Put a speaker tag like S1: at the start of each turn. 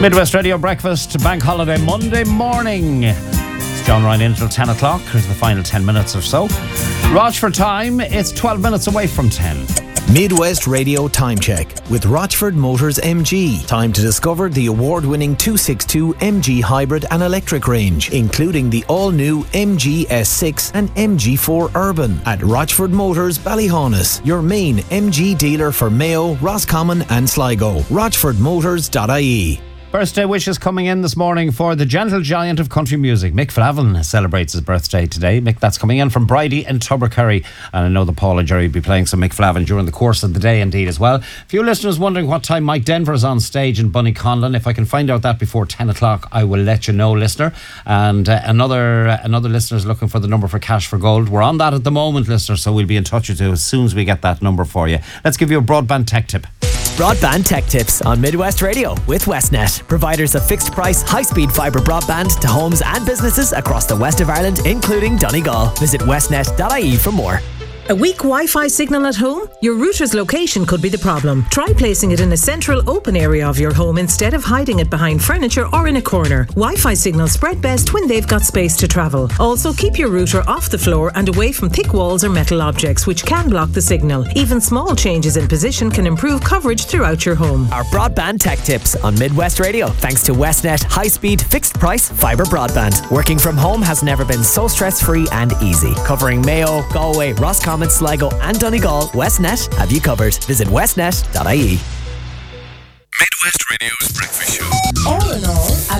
S1: Midwest Radio Breakfast, Bank Holiday Monday morning. It's John Ryan in until 10 o'clock. Here's the final 10 minutes or so. Rochford time, it's 12 minutes away from 10.
S2: Midwest Radio Time Check with Rochford Motors MG. Time to discover the award-winning 262 MG hybrid and electric range, including the all-new MG S6 and MG4 Urban at Rochford Motors Ballyhaunis, your main MG dealer for Mayo, Roscommon and Sligo. RochfordMotors.ie.
S1: Birthday wishes coming in this morning for the gentle giant of country music. Mick Flavin celebrates his birthday today. Mick, that's coming in from Bridie and Tubbercurry. And I know that Paul and Jerry will be playing some Mick Flavin during the course of the day indeed as well. A few listeners wondering what time Mike Denver is on stage in Bunnyconlon. If I can find out that before 10 o'clock, I will let you know, listener. And another listener is looking for the number for Cash for Gold. We're on that at the moment, listener, so we'll be in touch with you as soon as we get that number for you. Let's give you a broadband tech tip.
S3: Broadband Tech Tips on Midwest Radio with Westnet, providers of fixed price, high-speed fibre broadband to homes and businesses across the west of Ireland, including Donegal. Visit westnet.ie for more.
S4: A weak Wi-Fi signal at home? Your router's location could be the problem. Try placing it in a central open area of your home instead of hiding it behind furniture or in a corner. Wi-Fi signals spread best when they've got space to travel. Also, keep your router off the floor and away from thick walls or metal objects, which can block the signal. Even small changes in position can improve coverage throughout your home.
S3: Our Broadband Tech Tips on Midwest Radio, thanks to Westnet high-speed, fixed-price fibre broadband. Working from home has never been so stress-free and easy. Covering Mayo, Galway, Roscommon, Sligo and Donegal, Westnet have you covered. Visit westnet.ie.
S5: Midwest Radio's breakfast show.
S4: All in all,